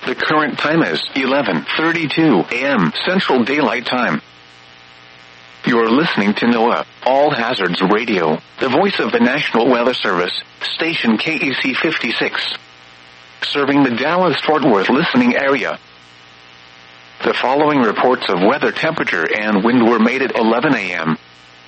The current time is 11:32 a.m. Central Daylight Time. You're listening to NOAA, All Hazards Radio, the voice of the National Weather Service, station KEC 56. Serving the Dallas-Fort Worth listening area. The following reports of weather temperature and wind were made at 11 a.m.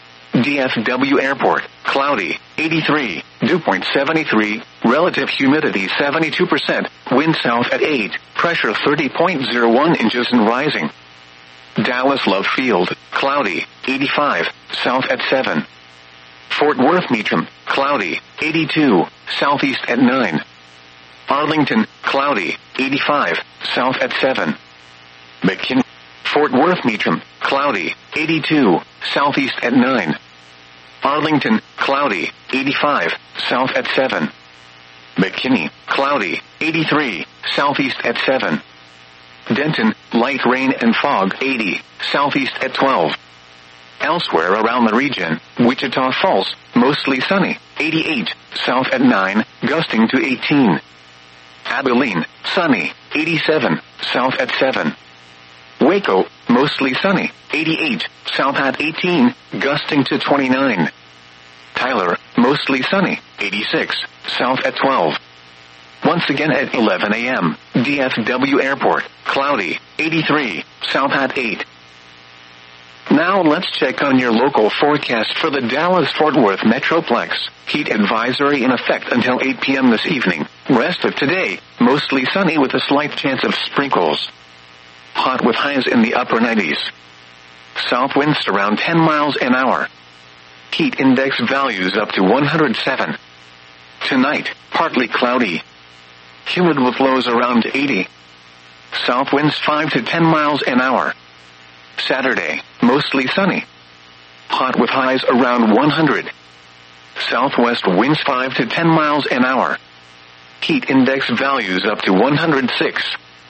DFW Airport, cloudy, 83, dew point 73, relative humidity 72%, wind south at 8, pressure 30.01 inches and rising. Dallas Love Field, cloudy, 85, south at 7. Fort Worth Meacham, cloudy, 82, southeast at 9. Arlington, cloudy, 85, south at 7. McKinney, Fort Worth Meacham, cloudy, 82, southeast at 9. Arlington, cloudy, 85, south at 7. McKinney, cloudy, 83, southeast at 7. Denton, light rain and fog, 80, southeast at 12. Elsewhere around the region, Wichita Falls, mostly sunny, 88, south at 9, gusting to 18. Abilene, sunny, 87, south at 7. Waco, mostly sunny, 88, south at 18, gusting to 29. Tyler, mostly sunny, 86, south at 12. Once again at 11 a.m., DFW Airport, cloudy, 83, south at 8. Now let's check on your local forecast for the Dallas-Fort Worth Metroplex. Heat advisory in effect until 8 p.m. this evening. Rest of today, mostly sunny with a slight chance of sprinkles. Hot with highs in the upper 90s. South winds around 10 miles an hour. Heat index values up to 107. Tonight, partly cloudy. Humid with lows around 80. South winds 5 to 10 miles an hour. Saturday, mostly sunny. Hot with highs around 100. Southwest winds 5 to 10 miles an hour. Heat index values up to 106.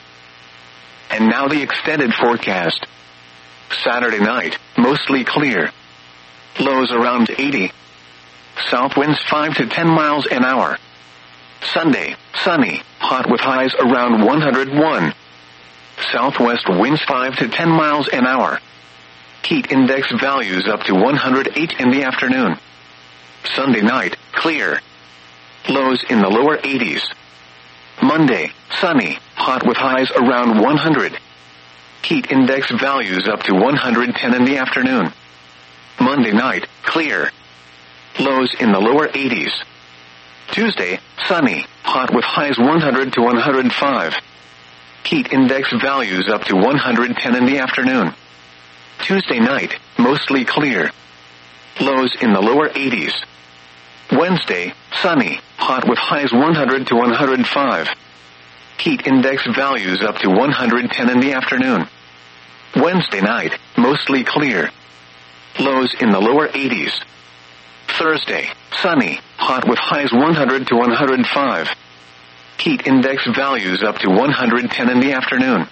And now the extended forecast. Saturday night, mostly clear. Lows around 80. South winds 5 to 10 miles an hour. Sunday, sunny, hot with highs around 101. Southwest winds 5 to 10 miles an hour. Heat index values up to 108 in the afternoon. Sunday night, clear. Lows in the lower 80s. Monday, sunny, hot with highs around 100. Heat index values up to 110 in the afternoon. Monday night, clear. Lows in the lower 80s. Tuesday, sunny, hot with highs 100 to 105. Heat index values up to 110 in the afternoon. Tuesday night, mostly clear. Lows in the lower 80s. Wednesday, sunny, hot with highs 100 to 105. Heat index values up to 110 in the afternoon. Wednesday night, mostly clear. Lows in the lower 80s. Thursday, sunny, hot with highs 100 to 105. Heat index values up to 110 in the afternoon.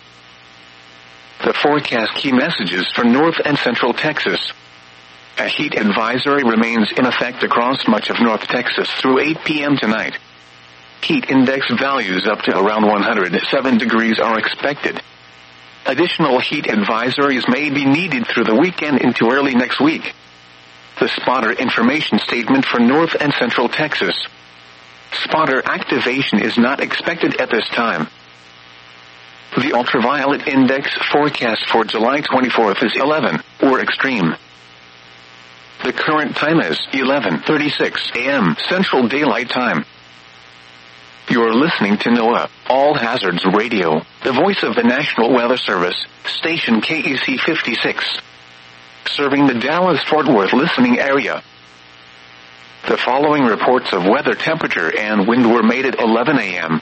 The forecast key messages for North and Central Texas. A heat advisory remains in effect across much of North Texas through 8 p.m. tonight. Heat index values up to around 107 degrees are expected. Additional heat advisories may be needed through the weekend into early next week. The spotter information statement for North and Central Texas. Spotter activation is not expected at this time. The ultraviolet index forecast for July 24th is 11, or extreme. The current time is 11:36 a.m. Central Daylight Time. You're listening to NOAA, All Hazards Radio, the voice of the National Weather Service, station KEC 56. Serving the Dallas-Fort Worth listening area. The following reports of weather temperature and wind were made at 11 a.m.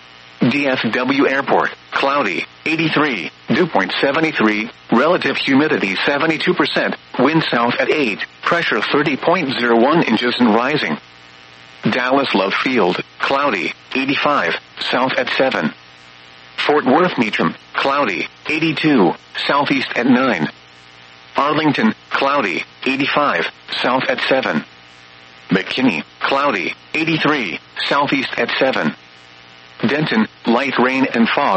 DFW Airport, cloudy, 83, dew point 73, relative humidity 72%, wind south at 8, pressure 30.01 inches and rising. Dallas Love Field, cloudy, 85, south at 7. Fort Worth Meacham, cloudy, 82, southeast at 9. Arlington, cloudy, 85, south at 7. McKinney, cloudy, 83, southeast at 7. Denton, light rain and fog.